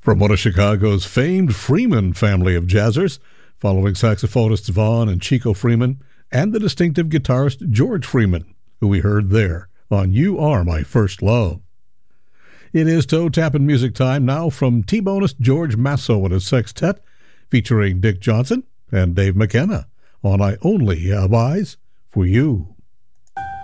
From one of Chicago's famed Freeman family of jazzers, following saxophonists Vaughn and Chico Freeman, and the distinctive guitarist George Freeman, who we heard there on You Are My First Love. It is toe-tapping music time now from T-bonist George Masso and his sextet, featuring Dick Johnson and Dave McKenna on I Only Have Eyes for You.